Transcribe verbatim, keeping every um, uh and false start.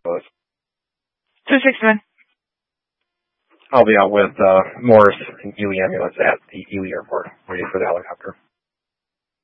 Louis? two sixty-one. I'll be out with uh, Morris and Ely Ambulance at the Ely Airport waiting for the helicopter.